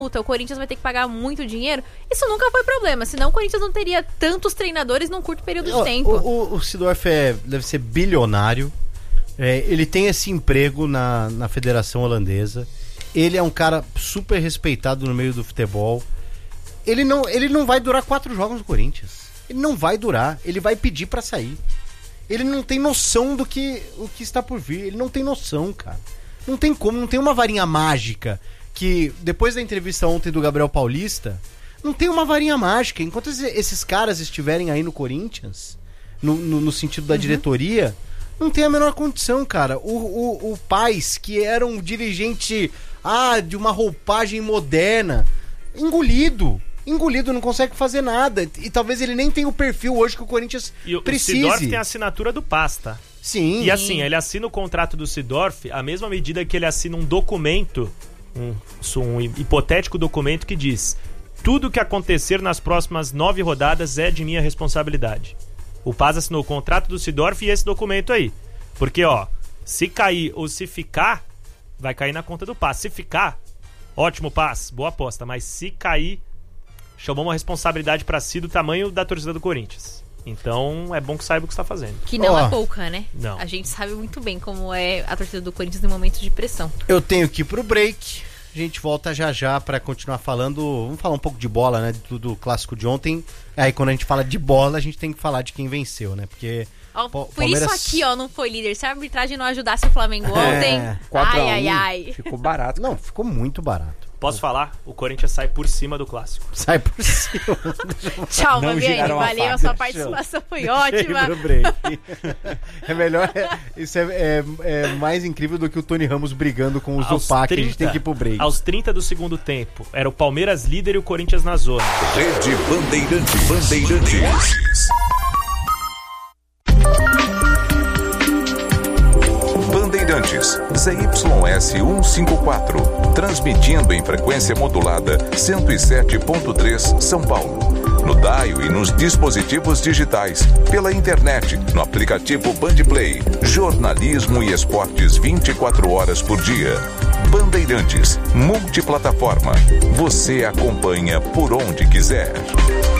o Corinthians vai ter que pagar muito dinheiro. Isso nunca foi problema, senão o Corinthians não teria tantos treinadores num curto período de tempo. O Seedorf deve ser bilionário. Ele tem esse emprego na Federação Holandesa. Ele é um cara super respeitado no meio do futebol. Ele não vai durar 4 jogos no Corinthians. Ele não vai durar. Ele vai pedir pra sair. Ele não tem noção do que está por vir. Ele não tem noção, cara. Não tem como, não tem uma varinha mágica que, depois da entrevista ontem do Gabriel Paulista, não tem uma varinha mágica. Enquanto esses caras estiverem aí no Corinthians, no sentido da diretoria, não tem a menor condição, cara. O Paes, que era um dirigente de uma roupagem moderna, engolido, não consegue fazer nada. E talvez ele nem tenha o perfil hoje que o Corinthians precise. O Seedorf tem a assinatura do Paes, tá? Sim. E assim, ele assina o contrato do Seedorf à mesma medida que ele assina um documento, um hipotético documento que diz: tudo que acontecer nas próximas 9 rodadas é de minha responsabilidade. O Paes assinou o contrato do Seedorf e esse documento aí. Porque, se cair ou se ficar, vai cair na conta do Paes. Se ficar, ótimo, Paes, boa aposta. Mas se cair, chamou uma responsabilidade pra si do tamanho da torcida do Corinthians. Então é bom que saiba o que está fazendo. Que não é pouca, né? Não. A gente sabe muito bem como é a torcida do Corinthians em momentos de pressão. Eu tenho que ir pro break. A gente volta já pra continuar falando. Vamos falar um pouco de bola, né? Do clássico de ontem. Aí quando a gente fala de bola, a gente tem que falar de quem venceu, né? Porque por Palmeiras... isso aqui, não foi líder. Se a arbitragem não ajudasse o Flamengo ontem... 4-1, ficou barato. Não, ficou muito barato. Posso falar? O Corinthians sai por cima do clássico. Sai por cima. Tchau, Fabiane. Valeu, a sua participação foi ótima. É melhor. Isso é mais incrível do que o Tony Ramos brigando com o Zupac. A gente tem que ir pro break. Aos 30 do segundo tempo, era o Palmeiras líder e o Corinthians na zona. Rede Bandeirantes. Bandeirantes, ZYS 154, transmitindo em frequência modulada 107.3 São Paulo. No dial e nos dispositivos digitais, pela internet, no aplicativo Bandplay, jornalismo e esportes 24 horas por dia. Bandeirantes, multiplataforma. Você acompanha por onde quiser.